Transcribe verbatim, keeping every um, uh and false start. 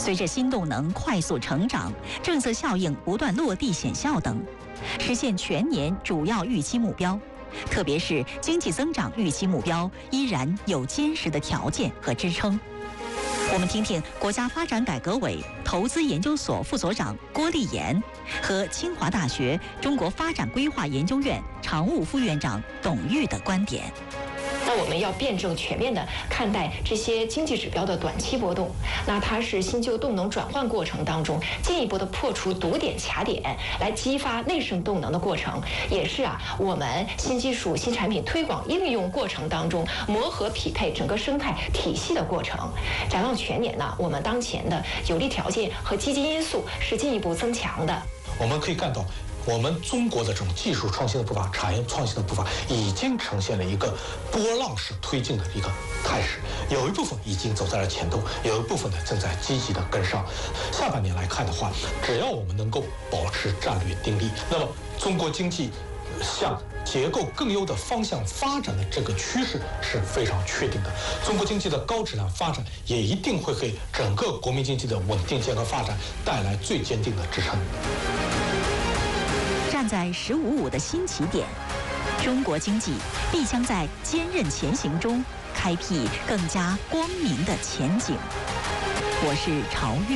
随着新动能快速成长，政策效应不断落地显效等，实现全年主要预期目标，特别是经济增长预期目标依然有坚实的条件和支撑。我们听听国家发展改革委投资研究所副所长郭立言和清华大学中国发展规划研究院常务副院长董玉的观点。 那我们要辩证全面地看待这些经济指标的短期波动，那它是新旧动能转换过程当中进一步的破除堵点卡点，来激发内生动能的过程，也是啊我们新技术新产品推广应用过程当中磨合匹配整个生态体系的过程。展望全年呢，我们当前的有利条件和积极因素是进一步增强的。 我们可以看到，我们中国的这种技术创新的步伐、产业创新的步伐，已经呈现了一个波浪式推进的一个态势。有一部分已经走在了前头，有一部分呢正在积极的跟上。下半年来看的话，只要我们能够保持战略定力，那么中国经济向结构更优的方向发展的这个趋势是非常确定的。中国经济的高质量发展也一定会给整个国民经济的稳定健康发展带来最坚定的支撑。 站在“十五五”的新起点，中国经济必将在坚韧前行中开辟更加光明的前景。我是曹玉。